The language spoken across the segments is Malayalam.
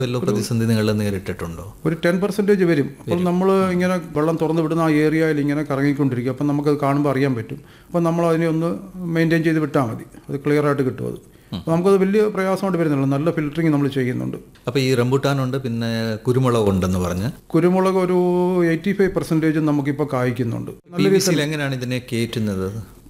വല്ല പ്രതിസന്ധി നിങ്ങൾ നേരിട്ടിട്ടുണ്ടോ? ഒരു 10% വരും. അപ്പോൾ നമ്മൾ ഇങ്ങനെ വെള്ളം തുറന്ന് വിടുന്ന ആ ഏരിയയിൽ ഇങ്ങനെ കറങ്ങിക്കൊണ്ടിരിക്കും. അപ്പം നമുക്കത് കാണുമ്പോൾ അറിയാൻ പറ്റും. അപ്പം നമ്മൾ അതിനെ ഒന്ന് മെയിൻറ്റെയിൻ ചെയ്ത് വിട്ടാൽ മതി, അത് ക്ലിയർ ആയിട്ട് കിട്ടും. അത് അപ്പോൾ നമുക്കത് വലിയ പ്രയാസമായിട്ട് വരുന്നില്ല. നല്ല ഫിൽറ്ററിങ് നമ്മൾ ചെയ്യുന്നുണ്ട്. അപ്പോൾ ഈ റംബൂട്ടാനുണ്ട്, പിന്നെ കുരുമുളക് ഉണ്ടെന്ന് പറഞ്ഞ്. കുരുമുളക് ഒരു 85% നമുക്കിപ്പോൾ കായ്ക്കുന്നുണ്ട്. PVC യിൽ എങ്ങനെയാണ് ഇതിനെ കയറ്റുന്നത്?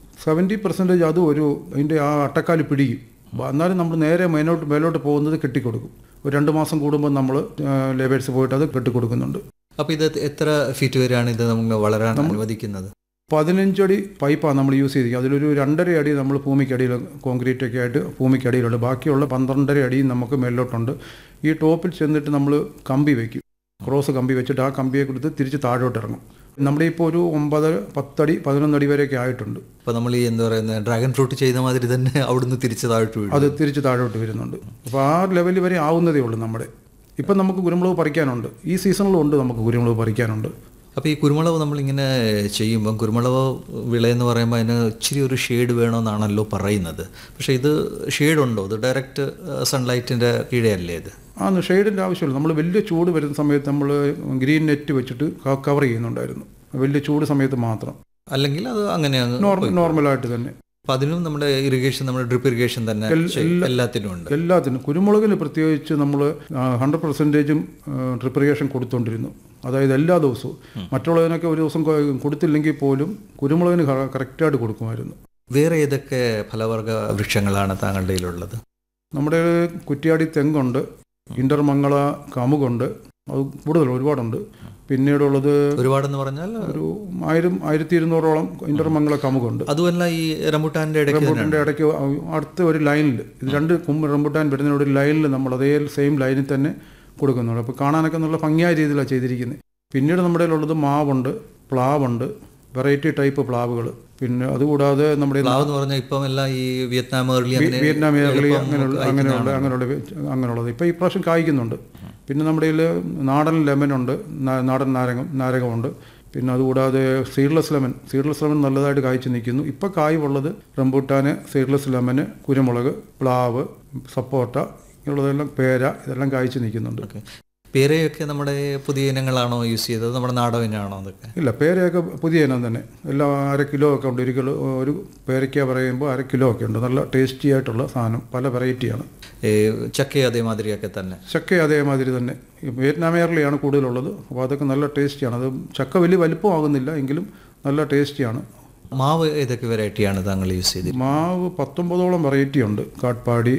70% അത് അതിൻ്റെ ആ അട്ടക്കാല് പിടിക്കും. എന്നാലും നമ്മൾ നേരെ മേലോട്ട് പോകുന്നത് കെട്ടിക്കൊടുക്കും. ഒരു 2 മാസം കൂടുമ്പോൾ നമ്മൾ ലേബേഴ്സ് പോയിട്ട് അത് കെട്ടിക്കൊടുക്കുന്നുണ്ട്. അപ്പോൾ ഇത് എത്ര ഫീറ്റ് വരെയാണ് ഇത് നമുക്ക് വളരാൻ അനുവദിക്കുന്നത്? 15 അടി പൈപ്പാണ് നമ്മൾ യൂസ് ചെയ്തിരിക്കുന്നത്. അതിലൊരു 2.5 അടി നമ്മൾ ഭൂമിക്കടിയിൽ കോൺക്രീറ്റ് ഒക്കെ ആയിട്ട് ഭൂമിക്കടിയിലുണ്ട്. ബാക്കിയുള്ള 12.5 അടിയും നമുക്ക് മേലോട്ടുണ്ട്. ഈ ടോപ്പിൽ ചെന്നിട്ട് നമ്മൾ കമ്പി വയ്ക്കും, ക്രോസ് കമ്പി വെച്ചിട്ട് ആ കമ്പിയെ കൊടുത്ത് തിരിച്ച് താഴോട്ട് ഇറങ്ങും. നമ്മുടെ ഇപ്പോൾ ഒരു 9, 10 അടി 11 അടി വരെയൊക്കെ ആയിട്ടുണ്ട്. അപ്പോൾ നമ്മൾ ഈ എന്താ പറയുന്നത് ഡ്രാഗൺ ഫ്രൂട്ട് ചെയ്ത മാതിരി തന്നെ അവിടുന്ന് തിരിച്ച് താഴോട്ട് വീഴും. അത് തിരിച്ച് താഴോട്ട് വരുന്നുണ്ട്. അപ്പോൾ ആ ലെവലിൽ വരെ ആവുന്നതേ ഉള്ളൂ നമ്മുടെ. ഇപ്പം നമുക്ക് കുരുമുളക് പറിക്കാനുണ്ട്, ഈ സീസണിലും ഉണ്ട്, നമുക്ക് കുരുമുളക് പറിക്കാനുണ്ട്. അപ്പോൾ ഈ കുരുമുളക് നമ്മളിങ്ങനെ ചെയ്യുമ്പം കുരുമുളക് വിളയെന്ന് പറയുമ്പോൾ അതിന് ഇച്ചിരി ഒരു ഷെയ്ഡ് വേണമെന്നാണല്ലോ പറയുന്നത്. പക്ഷേ ഇത് ഷെയ്ഡുണ്ടോ? ഇത് ഡയറക്റ്റ് സൺലൈറ്റിൻ്റെ കീഴെയല്ലേ ഇത്? ഷെയ്ഡിൻ്റെ ആവശ്യമില്ല. നമ്മൾ വലിയ ചൂട് വരുന്ന സമയത്ത് നമ്മൾ ഗ്രീൻ നെറ്റ് വെച്ചിട്ട് കവർ ചെയ്യുന്നുണ്ടായിരുന്നു, വലിയ ചൂട് സമയത്ത് മാത്രം. അല്ലെങ്കിൽ അത് അങ്ങനെയാണ് നോർമലായിട്ട് തന്നെ. അപ്പോൾ അതിനും നമ്മുടെ ഇറിഗേഷൻ, നമ്മുടെ ഡ്രിപ്പ് ഇറിഗേഷൻ തന്നെ എല്ലാത്തിനും ഉണ്ട്. എല്ലാത്തിനും. കുരുമുളകിന് പ്രത്യേകിച്ച് നമ്മൾ 100% ഡ്രിപ്പ് ഇറിഗേഷൻ കൊടുത്തുകൊണ്ടിരുന്നു. അതായത് എല്ലാ ദിവസവും. മറ്റുള്ളതിനൊക്കെ ഒരു ദിവസം കൊടുത്തില്ലെങ്കിൽ പോലും കുരുമുളകിന് കറക്റ്റായിട്ട് കൊടുക്കുമായിരുന്നു. വേറെ ഏതൊക്കെ ഫലവർഗ വൃക്ഷങ്ങളാണ് താങ്കളുടെ കയ്യിലുള്ളത്? നമ്മുടെ കുറ്റ്യാടി തെങ്ങുണ്ട്, ഇന്റർമംഗള കമുകുണ്ട്, അത് കൂടുതൽ ഒരുപാടുണ്ട്. പിന്നീടുള്ളത് ഒരുപാടെന്ന് പറഞ്ഞാൽ ഒരു 1000-1200ഓളം ഇന്റർമംഗള കമുകുണ്ട്. അതുമല്ല ഈ റംബൂട്ടാൻ്റെ ഇടയ്ക്ക് അടുത്ത ഒരു ലൈനിൽ ഇത് 2 റംബൂട്ടാൻ വരുന്ന ഒരു ലൈനിൽ നമ്മൾ അതേ സെയിം ലൈനിൽ തന്നെ കൊടുക്കുന്നുണ്ട്. അപ്പോൾ കാണാനൊക്കെ നല്ല ഭംഗിയായ രീതിയിലാണ് ചെയ്തിരിക്കുന്നത്. പിന്നീട് നമ്മുടെ ഉള്ളത് മാവുണ്ട്, പ്ലാവുണ്ട്, വെറൈറ്റി ടൈപ്പ് പ്ലാവുകൾ. പിന്നെ അതുകൂടാതെ നമ്മുടെ പ്ലാവെന്ന് പറഞ്ഞാൽ ഇപ്പം എല്ലാം ഈ വിയറ്റ്നാം ഏർലി അങ്ങനെയുള്ളത് ഇപ്പോൾ ഈ പ്രാവശ്യം കായ്ക്കുന്നുണ്ട്. പിന്നെ നമ്മുടെ കയ്യിൽ നാടൻ ലെമനുണ്ട്, നാടൻ നാരകമുണ്ട്. പിന്നെ അതുകൂടാതെ സീഡ്ലെസ് ലെമൺ നല്ലതായിട്ട് കായ്ച്ചു നിൽക്കുന്നു. ഇപ്പോൾ കായുള്ളത് റംബൂട്ടാന്, സീഡ്ലെസ് ലെമന്, കുരുമുളക്, പ്ലാവ്, സപ്പോട്ട, ഇങ്ങനെയുള്ളതെല്ലാം പേര, ഇതെല്ലാം കായ്ച്ചു നിൽക്കുന്നുണ്ട്. പേരയൊക്കെ നമ്മുടെ പുതിയ ഇനങ്ങളാണോ യൂസ് ചെയ്തത്, നമ്മുടെ നാടൻ ഇനമാണോ അതൊക്കെ? ഇല്ല, പേരയൊക്കെ പുതിയ ഇനം തന്നെ. എല്ലാം 1/2 കിലോ ഒക്കെ ഉണ്ട്. ഒരു പേരയ്ക്ക പറയുമ്പോൾ 1/2 കിലോ ഒക്കെ ഉണ്ട്. നല്ല ടേസ്റ്റി ആയിട്ടുള്ള സാധനം, പല വെറൈറ്റിയാണ്. ചക്ക അതേമാതിരിയൊക്കെ തന്നെ? ചക്ക അതേമാതിരി തന്നെ. വിയറ്റ്നാം ഏർലിയാണ് കൂടുതലുള്ളത്. അപ്പോൾ അതൊക്കെ നല്ല ടേസ്റ്റിയാണ്. അത് ചക്ക വലിയ വലിപ്പമാകുന്നില്ല എങ്കിലും നല്ല ടേസ്റ്റിയാണ്. മാവ് ഏതൊക്കെ വെറൈറ്റിയാണ് താങ്കൾ യൂസ് ചെയ്തത്? മാവ് 19ഓളം വെറൈറ്റി ഉണ്ട്. കാട്ട്പാടി,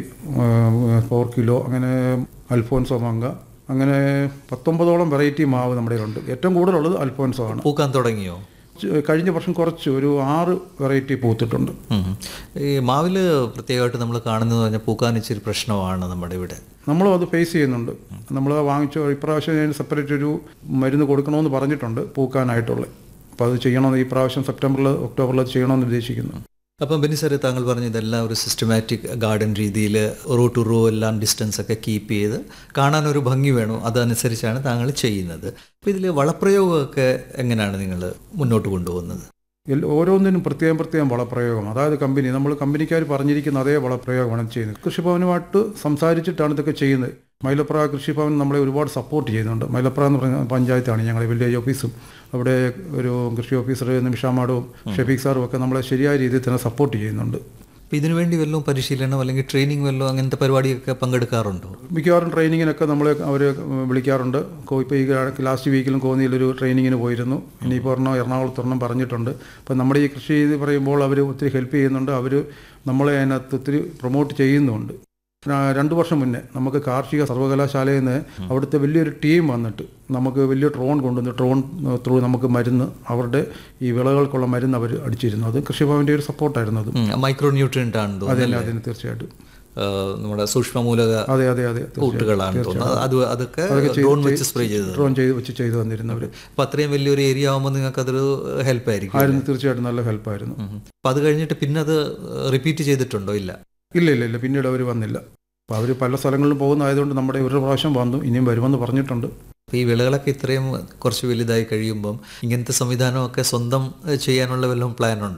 4 കിലോ, അങ്ങനെ അൽഫോൻസോ മാങ്ക, അങ്ങനെ 19ഓളം വെറൈറ്റി മാവ് നമ്മുടെ ഉണ്ട്. ഏറ്റവും കൂടുതലുള്ളത് അൽഫോൻസോ ആണ്. പൂക്കാൻ തുടങ്ങിയോ? കഴിഞ്ഞ വർഷം കുറച്ച് ഒരു 6 വെറൈറ്റി പൂത്തിട്ടുണ്ട്. ഈ മാവിൽ പ്രത്യേകമായിട്ട് നമ്മൾ കാണുന്നത് പറഞ്ഞാൽ പൂക്കാൻ ഇച്ചിരി പ്രശ്നമാണ് നമ്മുടെ ഇവിടെ. നമ്മളും അത് ഫേസ് ചെയ്യുന്നുണ്ട്. നമ്മൾ വാങ്ങിച്ച ഇപ്രാവശ്യം ഞാൻ സെപ്പറേറ്റ് ഒരു മരുന്ന് കൊടുക്കണമെന്ന് പറഞ്ഞിട്ടുണ്ട് പൂക്കാനായിട്ടുള്ള. അപ്പോൾ അത് ചെയ്യണമെന്ന് ഈ പ്രാവശ്യം ഒക്ടോബറിൽ അത് ചെയ്യണമെന്ന് ഉദ്ദേശിക്കുന്നു. അപ്പം ബെന്നി സാറ് താങ്കൾ പറഞ്ഞ ഇതെല്ലാം ഒരു സിസ്റ്റമാറ്റിക് ഗാർഡൻ രീതിയിൽ റോ ടു റോ എല്ലാം ഡിസ്റ്റൻസ് ഒക്കെ കീപ്പ് ചെയ്ത് കാണാനൊരു ഭംഗി വേണം, അതനുസരിച്ചാണ് താങ്കൾ ചെയ്യുന്നത്. അപ്പോൾ ഇതിൽ വളപ്രയോഗമൊക്കെ എങ്ങനെയാണ് നിങ്ങൾ മുന്നോട്ട് കൊണ്ടുപോകുന്നത്? ഓരോന്നിനും പ്രത്യേകം വളപ്രയോഗം. അതായത് കമ്പനിക്കാർ പറഞ്ഞിരിക്കുന്ന അതേ വളപ്രയോഗമാണ് ചെയ്യുന്നത്. കൃഷിഭവനുമായിട്ട് സംസാരിച്ചിട്ടാണ് ഇതൊക്കെ ചെയ്യുന്നത്. മൈലപ്ര കൃഷിഭവൻ നമ്മളെ ഒരുപാട് സപ്പോർട്ട് ചെയ്യുന്നുണ്ട്. മൈലപ്ര എന്ന് പറഞ്ഞ പഞ്ചായത്താണ് ഞങ്ങളുടെ വില്ലേജ് ഓഫീസും. അവിടെ ഒരു കൃഷി ഓഫീസർ നിമിഷ മാഡവും ഷെഫീഖ് സാറും ഒക്കെ നമ്മളെ ശരിയായ രീതിയിൽ തന്നെ സപ്പോർട്ട് ചെയ്യുന്നുണ്ട്. അപ്പോൾ ഇതിനുവേണ്ടി വല്ലതും പരിശീലനം അല്ലെങ്കിൽ ട്രെയിനിങ് വല്ലതും അങ്ങനത്തെ പരിപാടിയൊക്കെ പങ്കെടുക്കാറുണ്ടോ? മിക്കവാറും ട്രെയിനിങ്ങിനൊക്കെ അവർ വിളിക്കാറുണ്ട്. ഇപ്പോൾ ഈ ലാസ്റ്റ് വീക്കിലും കോന്നിയിലൊരു ട്രെയിനിങ്ങിന് പോയിരുന്നു. ഇനിയിപ്പോൾ എറണാകുളത്തൊരെണ്ണം പറഞ്ഞിട്ടുണ്ട്. അപ്പോൾ നമ്മുടെ ഈ കൃഷി ഇത് പറയുമ്പോൾ അവർ ഒത്തിരി ഹെൽപ്പ് ചെയ്യുന്നുണ്ട്. അവർ നമ്മളെ അതിനകത്ത് ഒത്തിരി പ്രൊമോട്ട് ചെയ്യുന്നുമുണ്ട്. 2 വർഷം മുന്നേ നമുക്ക് കാർഷിക സർവകലാശാലയിൽ നിന്ന് അവിടുത്തെ വലിയൊരു ടീം വന്നിട്ട് നമുക്ക് വലിയ ഡ്രോൺ കൊണ്ടുവന്ന് ഡ്രോൺ ത്രൂ നമുക്ക് മരുന്ന്, അവരുടെ ഈ വിളകൾക്കുള്ള മരുന്ന് അവർ അടിച്ചിരുന്നു. അത് കൃഷിഭവൻ്റെ ഒരു സപ്പോർട്ടായിരുന്നു. അത് മൈക്രോ ന്യൂട്രിയൻ്റ് ആണ്. അതിന് തീർച്ചയായിട്ടും നമ്മുടെ സൂക്ഷ്മമൂലക കൂട്ടുകളാണ്. അതൊക്കെ ഡ്രോൺ വെച്ച് ചെയ്ത് വന്നിരുന്നവർ. അപ്പോൾ അത്രയും വലിയൊരു ഏരിയ ആകുമ്പോൾ നിങ്ങൾക്ക് അതൊരു ഹെൽപ്പായിരിക്കും. തീർച്ചയായിട്ടും നല്ല ഹെൽപ്പായിരുന്നു. അപ്പോൾ അത് കഴിഞ്ഞിട്ട് പിന്നെ അത് റിപ്പീറ്റ് ചെയ്തിട്ടുണ്ടോ? ഇല്ല, പിന്നീട് അവർ വന്നില്ല. അപ്പോൾ അവർ പല സ്ഥലങ്ങളിലും പോകുന്നതായതുകൊണ്ട് നമ്മുടെ ഒരു പ്രാവശ്യം വന്നു, ഇനിയും വരുമെന്ന് പറഞ്ഞിട്ടുണ്ട്. അപ്പോൾ ഈ വിളകളൊക്കെ ഇത്രയും കുറച്ച് വലുതായി കഴിയുമ്പം ഇങ്ങനത്തെ സംവിധാനമൊക്കെ സ്വന്തം ചെയ്യാനുള്ള വല്ലതും പ്ലാനുണ്ടോ?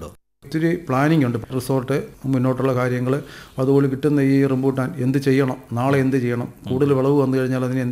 ഒത്തിരി പ്ലാനിംഗ് ഉണ്ട്. റിസോർട്ട്, മുന്നോട്ടുള്ള കാര്യങ്ങൾ, അതുപോലെ കിട്ടുന്ന ഈ റംബൂട്ടാൻ എന്ത് ചെയ്യണം, നാളെ എന്ത് ചെയ്യണം, കൂടുതൽ വിളവ് വന്നു കഴിഞ്ഞാൽ അതിന്